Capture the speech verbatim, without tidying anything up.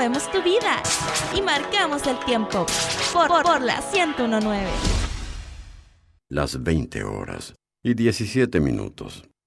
movemos tu vida y marcamos el tiempo por, por, por la ciento uno punto nueve. Las veinte horas y diecisiete minutos.